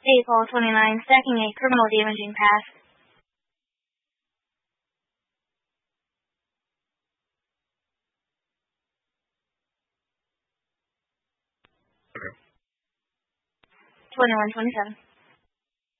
April 29, stacking a criminal damaging pass. Okay. 21-27.